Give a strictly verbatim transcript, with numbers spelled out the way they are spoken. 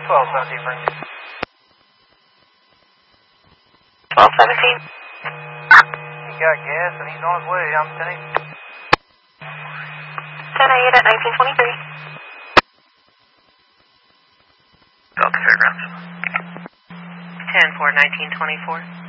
twelve seventeen, bring me. twelve seventeen. He got gas and he's on his way. I'm ten eight. ten eight at nineteen twenty-three. Delta Fairgrounds. ten four nineteen twenty-four.